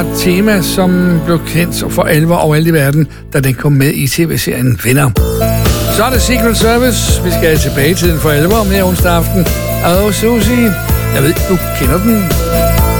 tema, som blev kendt for alvor overalt i verden, da den kom med i tv-serien Venner. Så er det Secret Service. Vi skal tilbage i tiden for alvor med onsdag aften. Og Susie, jeg ved, du kender den.